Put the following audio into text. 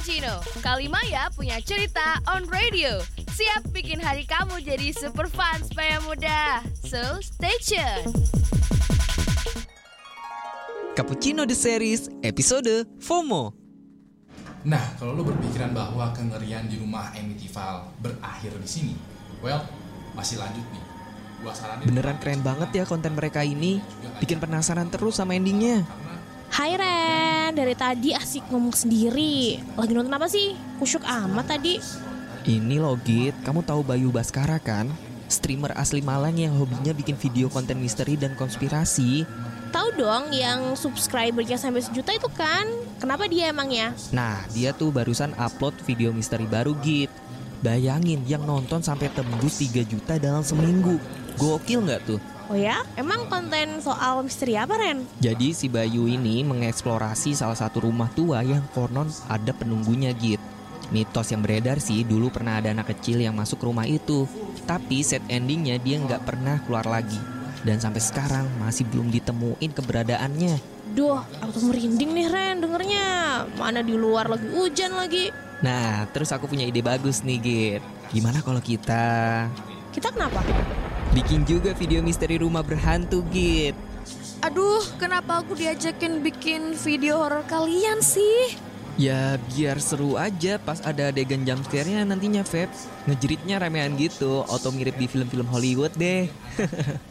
Cappuccino, Kalimaya punya cerita on radio. Siap bikin hari kamu jadi super fun supaya mudah. So, stay tune. Cappuccino The Series, episode FOMO. Nah, kalau lo berpikiran bahwa kengerian di rumah Amityville berakhir di sini, well, masih lanjut nih. Gua saranin Beneran keren banget ya konten mereka ini. Bikin penasaran terus sama endingnya. Hai Ren, dari tadi asik ngomong sendiri. Lagi nonton apa sih? Kusyuk amat tadi. Ini loh Git, kamu tahu Bayu Baskara kan? Streamer asli Malang yang hobinya bikin video konten misteri dan konspirasi. Tahu dong yang subscribernya sampai 1 juta itu kan? Kenapa dia emangnya? Nah, dia tuh barusan upload video misteri baru Git. Bayangin yang nonton sampai tembus 3 juta dalam seminggu. Gokil nggak tuh? Oh ya? Emang konten soal misteri apa Ren? Jadi si Bayu ini mengeksplorasi salah satu rumah tua yang konon ada penunggunya Git. Mitos yang beredar sih dulu pernah ada anak kecil yang masuk rumah itu. Tapi set endingnya dia nggak pernah keluar lagi. Dan sampai sekarang masih belum ditemuin keberadaannya. Duh, aku tuh merinding nih Ren dengernya. Mana di luar lagi hujan lagi. Nah, terus aku punya ide bagus nih Git. Gimana kalau kita Kenapa? bikin juga video misteri rumah berhantu Git? Aduh, kenapa aku diajakin bikin video horor kalian sih? Ya biar seru aja pas ada adegan jump scare-nya nantinya Feb. Ngejeritnya ramean gitu, auto mirip di film-film Hollywood deh.